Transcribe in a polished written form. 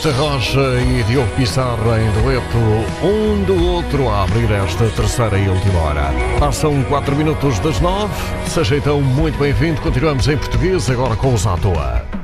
Rita Rocha e Diogo Pissarra em dueto, um do outro, a abrir esta terceira e última hora. Passam 4 minutos das 9. Seja então muito bem-vindo. Continuamos em português, agora com os à toa.